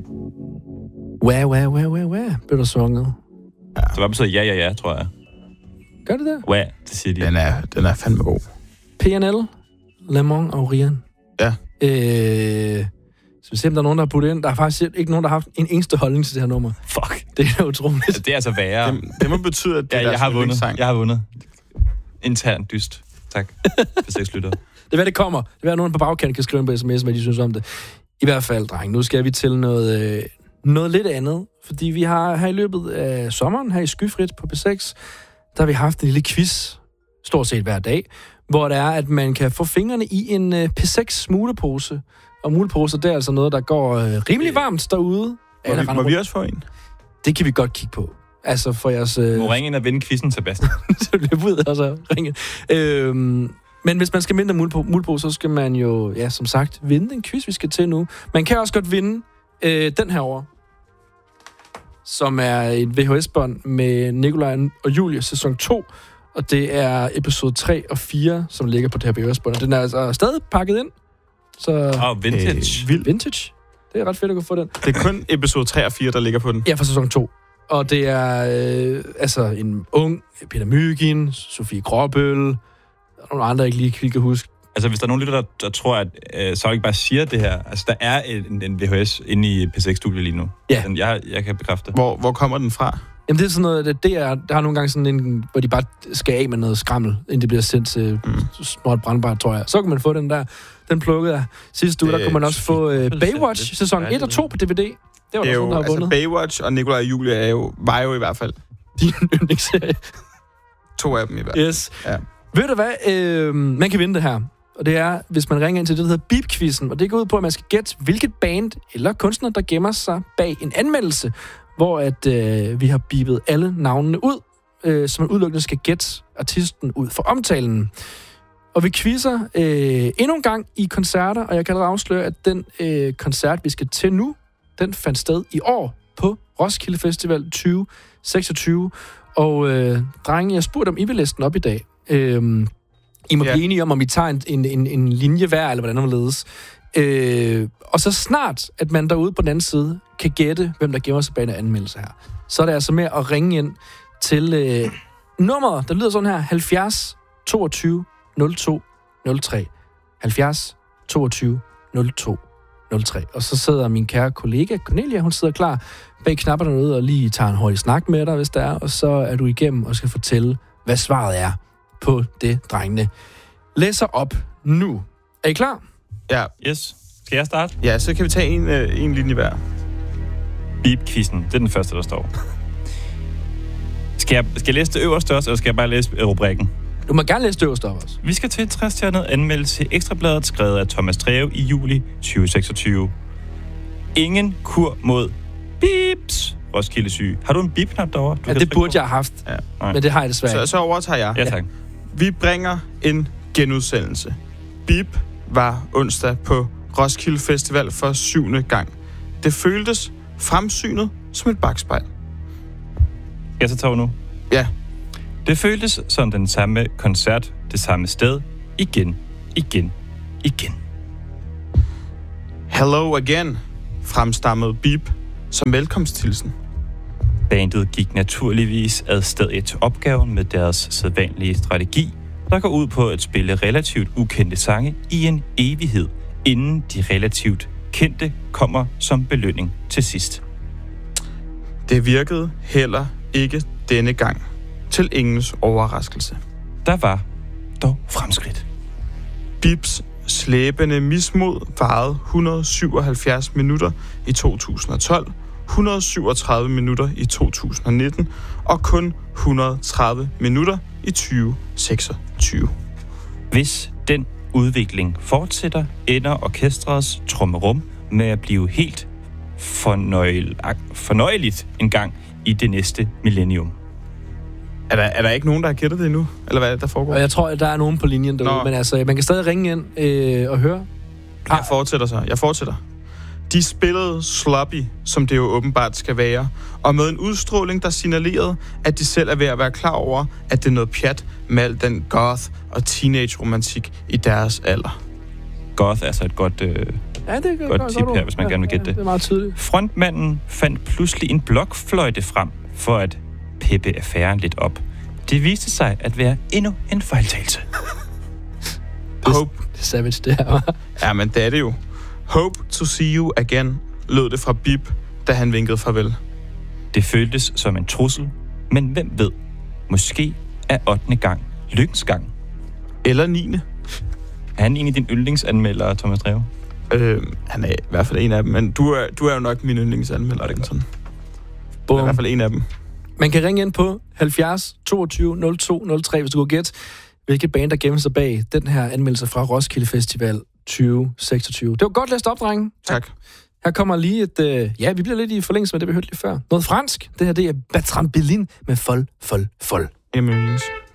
Wah, blev der sunget. Ja. Så hvad betyder ja, tror jeg. Gør det der? Wah, det siger de. Den er fandme god. PNL, Le Mans og Rian. Ja. Så vi ser, om der er nogen, der har puttet ind. Der er faktisk ikke nogen, der har haft en eneste holdning til det her nummer. Fuck. Det er utroligt. Altså, det er altså værre. Det må betyde, at det jeg har vundet. Sang. Jeg har vundet. Intern dyst. Tak. For 6 lytter. Det er, hvad det kommer. Det er, hvad nogen på bagkanten kan skrive på sms, hvad de synes om det. I hvert fald, dreng. Nu skal vi til noget lidt andet. Fordi vi har her i løbet af sommeren, her i Skyfrit på P6, der har vi haft en lille quiz, stort set hver dag, hvor det er, at man kan få fingrene i en P6 mulepose. Og muleposer, det er altså noget, der går rimelig varmt derude. Må vi også få en? Det kan vi godt kigge på. Altså for jeres... Må ringe ind og vinde quizzen, Sebastian. Så bliver ud og så ringe. Men hvis man skal vinde en mulepose, så skal man jo, ja, som sagt, vinde den quiz, vi skal til nu. Man kan også godt vinde den her over, som er et VHS-bånd med Nikolaj og Julie, sæson 2. Og det er episode 3 og 4, som ligger på det her VHS-bånd. Og den er altså stadig pakket ind. Så vintage. Vintage. Det er ret fedt at kunne få den. Det er kun episode 3 og 4, der ligger på den. Ja, fra sæson 2. Og det er en ung Peter Mygin, Sofie Gråbøl, og nogle andre, jeg ikke lige kan huske. Altså, hvis der er nogen lytter, der tror, at så ikke bare siger det her. Altså, der er en VHS inde i P6-studiet lige nu. Ja. Jeg kan bekræfte. Hvor kommer den fra? Jamen, det er sådan noget, der har nogle gange sådan en, hvor de bare skal af med noget skrammel, inden det bliver sendt til småt brandbart, tror jeg. Så kan man få den der. Den plukkede jeg sidste uge. Der kunne man også få Baywatch, sæson 1 og 2 på DVD. Det var der nogen, der har vundet. Baywatch og Nikolaj og Julie var jo i hvert fald din yndlingsserie. 2 af dem i hvert fald. Yes. Ja. Ved du hvad? Man kan vinde det her. Og det er, hvis man ringer ind til det, der hedder Beep-quizzen. Og det går ud på, at man skal gætte, hvilket band eller kunstner, der gemmer sig bag en anmeldelse, hvor at vi har beepet alle navnene ud, så man udelukkende skal gætte artisten ud for omtalen. Og vi quizzer endnu en gang i koncerter, og jeg kan allerede afsløre, at den koncert, vi skal til nu, den fandt sted i år på Roskilde Festival 2026. Og drenge, jeg spurgte, om I vil læse den op i dag. I må blive enige om I tager en linje hver, eller hvordan det ledes. Og så snart, at man derude på den anden side kan gætte, hvem der gemmer sig bag en anmeldelse her, så er det altså med at ringe ind til nummeret, der lyder sådan her, 70 22 02 03. 70 22 02 03. Og så sidder min kære kollega Cornelia, hun sidder klar bag knapperne derude og lige tager en hurtig snak med dig, hvis der er, og så er du igennem og skal fortælle, hvad svaret er på det, drengene læser op nu. Er I klar? Ja. Yes. Skal jeg starte? Ja, så kan vi tage en linje hver. Beep-quizzen. Det er den første, der står. Skal jeg læse det øverste også, eller skal jeg bare læse rubrikken? Du må gerne læse det øverste også. Vi skal til et 60-stjernet anmeldelse i Ekstrabladet, skrevet af Thomas Treve i juli 2026. Ingen kur mod beeps. Roskilde syge. Har du en beep-knap derovre? Ja, det burde jeg have haft. Ja. Men det har jeg desværre. Så overtager jeg. Ja, tak. Vi bringer en genudsendelse. Beep var onsdag på Roskilde Festival for 7. gang. Det føltes fremsynet som et bakspejl. Jeg så tager nu. Ja. Det føltes som den samme koncert, det samme sted, igen. Hello again, fremstammede Beep som velkomsthilsen. Bandet gik naturligvis adstadigt til opgaven med deres sædvanlige strategi, der går ud på at spille relativt ukendte sange i en evighed, inden de relativt kendte kommer som belønning til sidst. Det virkede heller ikke denne gang, til ingens overraskelse. Der var dog fremskridt. Beeps slæbende mismod varede 177 minutter i 2012, 137 minutter i 2019 og kun 130 minutter i 2026. Hvis den udvikling fortsætter, ender orkestrets trommerum med at blive helt fornøjeligt en gang i det næste millennium. Er der ikke nogen, der har gættet det endnu? Eller hvad der foregår? Og jeg tror, at der er nogen på linjen derude, men altså, man kan stadig ringe ind og høre. Jeg fortsætter. De spillede sloppy, som det jo åbenbart skal være, og med en udstråling, der signalerede, at de selv er ved at være klar over, at det er noget pjat med al den goth og teenage-romantik i deres alder. Goth er altså et godt Ja, det er godt tip her, hvis man gerne vil gætte det. Det er meget tydeligt. Frontmanden fandt pludselig en blokfløjte frem, for at peppe affæren lidt op. Det viste sig at være endnu en fejltagelse. Hope. Det er savage, det her. Ja, men det er det jo. Hope to see you again, lød det fra Bip, da han vinkede farvel. Det føltes som en trussel, men hvem ved? Måske er 8. gang lykkens gang. Eller 9. Er han en af dine yndlingsanmeldere, Thomas Dreve? Han er i hvert fald en af dem, men du er jo nok min yndlingsanmelder. Det er i hvert fald en af dem. Man kan ringe ind på 70 22 02 03, hvis du går gætte, hvilket band, der gemmer sig bag den her anmeldelse fra Roskilde Festival 2026. Det var godt læst op, drenge. Tak. Her kommer lige et... vi bliver lidt i forlængelse med det, vi hørte lige før. Noget fransk. Det her, det er Bertrand Belin med Fol. Emiliens.